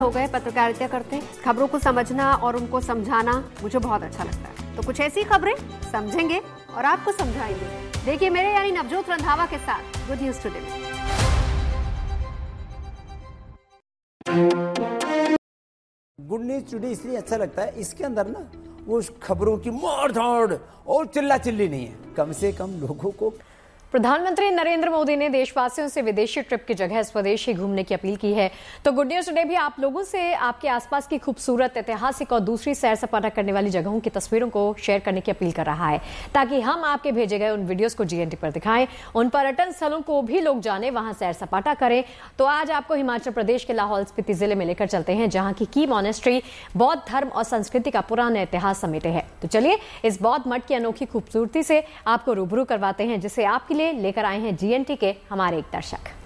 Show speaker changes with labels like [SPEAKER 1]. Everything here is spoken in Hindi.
[SPEAKER 1] हो गए पत्रकारिता करते, खबरों को समझना और उनको समझाना मुझे बहुत अच्छा लगता है। तो कुछ ऐसी खबरें समझेंगे और आपको समझाएंगे। देखिए मेरे यानी नवजोत रंधावा के साथ गुड न्यूज टुडे में।
[SPEAKER 2] गुड न्यूज टुडे इसलिए अच्छा लगता है, इसके अंदर ना वो खबरों की मार धाड़ और चिल्ला चिल्ली नहीं है, कम से कम लोगों को।
[SPEAKER 3] प्रधानमंत्री नरेंद्र मोदी ने देशवासियों से विदेशी ट्रिप की जगह स्वदेश ही घूमने की अपील की है। तो गुड न्यूज टुडे भी आप लोगों से आपके आसपास की खूबसूरत, ऐतिहासिक और दूसरी सैर सपाटा करने वाली जगहों की तस्वीरों को शेयर करने की अपील कर रहा है, ताकि हम आपके भेजे गए उन वीडियोस को जीएनटी पर दिखाएं, उन पर्यटन स्थलों को भी लोग जाने, वहां सैर सपाटा करें। तो आज आपको हिमाचल प्रदेश के लाहौल स्पीति जिले में लेकर चलते हैं, जहां की मॉनेस्ट्री बौद्ध धर्म और संस्कृति का पुराना इतिहास समेटे है। तो चलिए इस बौद्ध मठ की अनोखी खूबसूरती से आपको रूबरू करवाते हैं, जिसे आपके लेकर आए हैं जीएनटी के हमारे एक दर्शक।